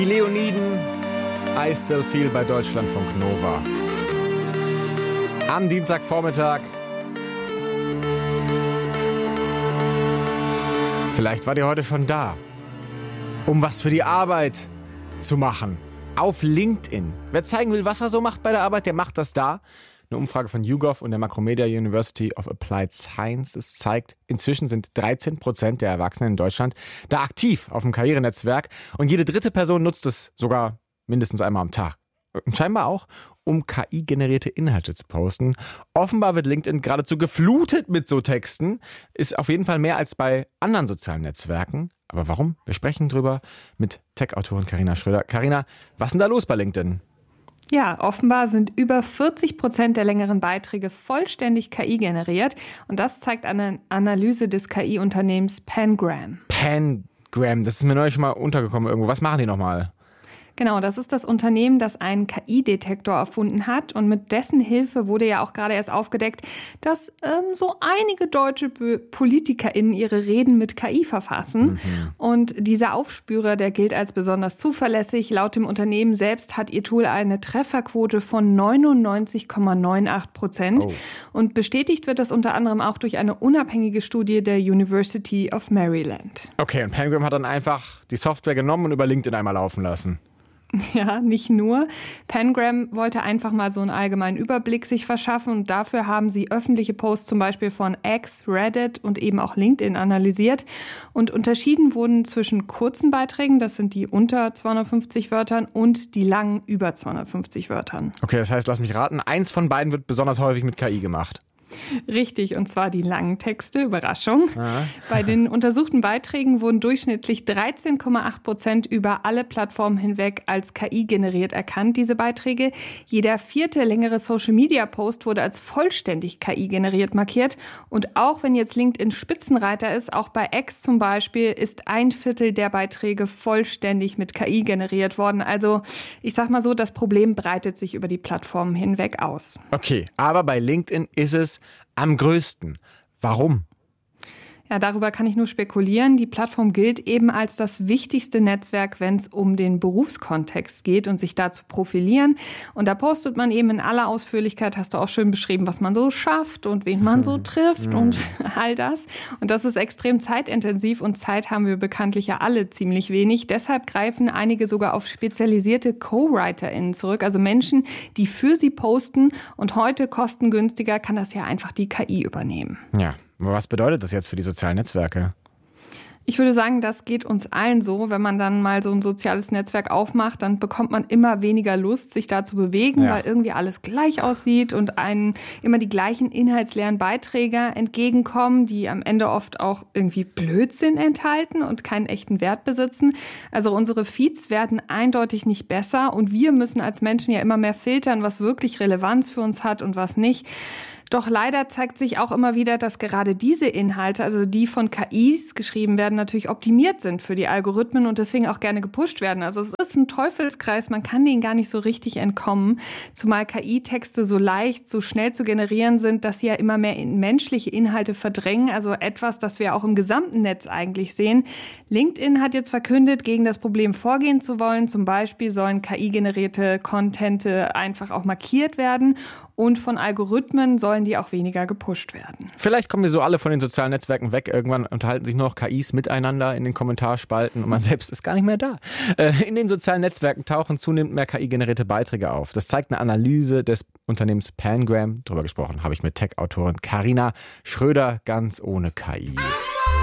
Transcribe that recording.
Die Leoniden, I Still Feel bei Deutschlandfunk Nova. Am Dienstagvormittag. Vielleicht wart ihr heute schon da, um was für die Arbeit zu machen. Auf LinkedIn. Wer zeigen will, was er so macht bei der Arbeit, der macht das da. Eine Umfrage von YouGov und der Macromedia University of Applied Sciences zeigt, inzwischen sind 13% der Erwachsenen in Deutschland da aktiv auf dem Karrierenetzwerk und jede dritte Person nutzt es sogar mindestens einmal am Tag. Und scheinbar auch, um KI-generierte Inhalte zu posten. Offenbar wird LinkedIn geradezu geflutet mit so Texten. Ist auf jeden Fall mehr als bei anderen sozialen Netzwerken. Aber warum? Wir sprechen drüber mit Tech-Autorin Carina Schröder. Carina, was ist denn da los bei LinkedIn? Ja, offenbar sind über 40% der längeren Beiträge vollständig KI generiert. Und das zeigt eine Analyse des KI-Unternehmens Pangram. Pangram, das ist mir neulich schon mal untergekommen irgendwo. Was machen die nochmal? Genau, das ist das Unternehmen, das einen KI-Detektor erfunden hat. Und mit dessen Hilfe wurde ja auch gerade erst aufgedeckt, dass so einige deutsche PolitikerInnen ihre Reden mit KI verfassen. Und dieser Aufspürer, der gilt als besonders zuverlässig. Laut dem Unternehmen selbst hat ihr Tool eine Trefferquote von 99,98%. Oh. Und bestätigt wird das unter anderem auch durch eine unabhängige Studie der University of Maryland. Okay, und Pangram hat dann einfach die Software genommen und über LinkedIn einmal laufen lassen. Ja, nicht nur. Pangram wollte einfach mal so einen allgemeinen Überblick sich verschaffen und dafür haben sie öffentliche Posts zum Beispiel von X, Reddit und eben auch LinkedIn analysiert. Und unterschieden wurden zwischen kurzen Beiträgen, das sind die unter 250 Wörtern, und die langen über 250 Wörtern. Okay, das heißt, lass mich raten, eins von beiden wird besonders häufig mit KI gemacht. Richtig, und zwar die langen Texte, Überraschung. Aha. Bei den untersuchten Beiträgen wurden durchschnittlich 13,8% über alle Plattformen hinweg als KI generiert erkannt, diese Beiträge. Jeder vierte längere Social-Media-Post wurde als vollständig KI generiert markiert. Und auch wenn jetzt LinkedIn Spitzenreiter ist, auch bei X zum Beispiel, ist 1/4 der Beiträge vollständig mit KI generiert worden. Also ich sag mal so, das Problem breitet sich über die Plattformen hinweg aus. Okay, aber bei LinkedIn ist es am größten. Warum? Ja, darüber kann ich nur spekulieren. Die Plattform gilt eben als das wichtigste Netzwerk, wenn es um den Berufskontext geht und sich da zu profilieren. Und da postet man eben in aller Ausführlichkeit, hast du auch schön beschrieben, was man so schafft und wen man so trifft und all das. Und das ist extrem zeitintensiv und Zeit haben wir bekanntlich ja alle ziemlich wenig. Deshalb greifen einige sogar auf spezialisierte Co-WriterInnen zurück, also Menschen, die für sie posten. Und heute kostengünstiger kann das ja einfach die KI übernehmen. Ja. Was bedeutet das jetzt für die sozialen Netzwerke? Ich würde sagen, das geht uns allen so. Wenn man dann mal so ein soziales Netzwerk aufmacht, dann bekommt man immer weniger Lust, sich da zu bewegen, weil irgendwie alles gleich aussieht und einen immer die gleichen inhaltsleeren Beiträge entgegenkommen, die am Ende oft auch irgendwie Blödsinn enthalten und keinen echten Wert besitzen. Also unsere Feeds werden eindeutig nicht besser und wir müssen als Menschen ja immer mehr filtern, was wirklich Relevanz für uns hat und was nicht. Doch leider zeigt sich auch immer wieder, dass gerade diese Inhalte, also die von KIs geschrieben werden, natürlich optimiert sind für die Algorithmen und deswegen auch gerne gepusht werden. Also es ist ein Teufelskreis, man kann denen gar nicht so richtig entkommen, zumal KI-Texte so leicht, so schnell zu generieren sind, dass sie ja immer mehr menschliche Inhalte verdrängen, also etwas, das wir auch im gesamten Netz eigentlich sehen. LinkedIn hat jetzt verkündet, gegen das Problem vorgehen zu wollen. Zum Beispiel sollen KI-generierte Contente einfach auch markiert werden und von Algorithmen sollen die auch weniger gepusht werden. Vielleicht kommen wir so alle von den sozialen Netzwerken weg. Irgendwann unterhalten sich nur noch KIs miteinander in den Kommentarspalten und man selbst ist gar nicht mehr da. In den sozialen Netzwerken tauchen zunehmend mehr KI-generierte Beiträge auf. Das zeigt eine Analyse des Unternehmens Pangram. Darüber gesprochen habe ich mit Tech-Autorin Carina Schröder, ganz ohne KI.